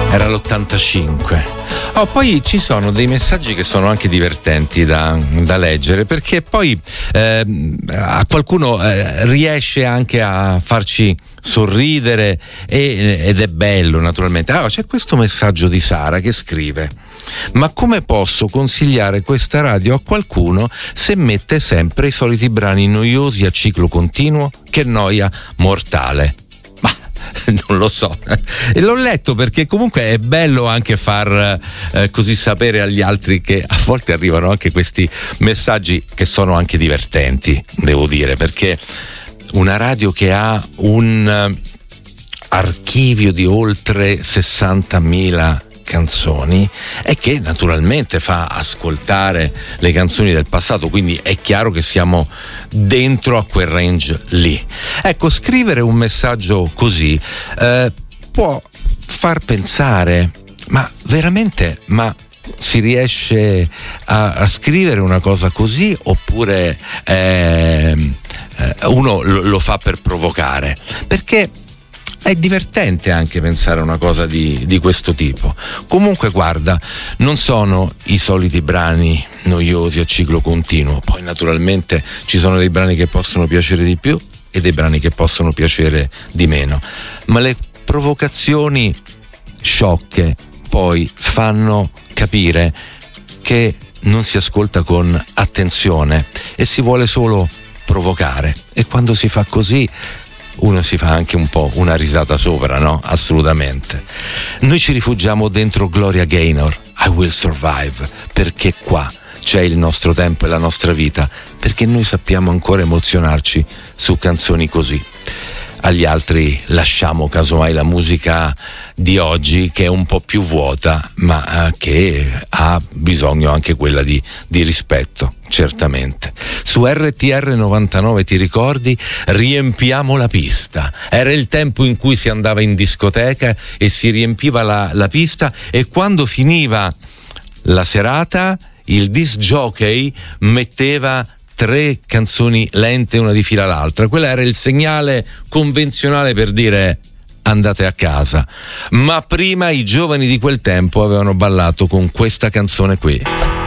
Era l'85. Poi ci sono dei messaggi che sono anche divertenti da leggere, perché poi a qualcuno riesce anche a farci sorridere ed è bello, naturalmente. C'è questo messaggio di Sara che scrive: ma come posso consigliare questa radio a qualcuno se mette sempre i soliti brani noiosi a ciclo continuo? Che noia mortale. Non lo so, e l'ho letto perché comunque è bello anche far così sapere agli altri che a volte arrivano anche questi messaggi che sono anche divertenti, devo dire, perché una radio che ha un archivio di oltre 60.000 canzoni e che naturalmente fa ascoltare le canzoni del passato, quindi è chiaro che siamo dentro a quel range lì. Ecco, scrivere un messaggio così può far pensare: ma veramente, ma si riesce a scrivere una cosa così, oppure uno lo fa per provocare? Perché è divertente anche pensare a una cosa di questo tipo. Comunque guarda, non sono i soliti brani noiosi a ciclo continuo. Poi naturalmente ci sono dei brani che possono piacere di più e dei brani che possono piacere di meno, ma le provocazioni sciocche poi fanno capire che non si ascolta con attenzione e si vuole solo provocare, e quando si fa così uno si fa anche un po' una risata sopra, no? Assolutamente. Noi ci rifugiamo dentro Gloria Gaynor, I Will Survive, perché qua c'è il nostro tempo e la nostra vita, perché noi sappiamo ancora emozionarci su canzoni così. Agli altri lasciamo casomai la musica di oggi, che è un po' più vuota, ma che ha bisogno anche quella di rispetto, certamente. Su RTR 99, ti ricordi? Riempiamo la pista. Era il tempo in cui si andava in discoteca e si riempiva la pista, e quando finiva la serata il disc jockey metteva 3 canzoni lente una di fila all'altra. Quella era il segnale convenzionale per dire: andate a casa. Ma prima i giovani di quel tempo avevano ballato con questa canzone qui.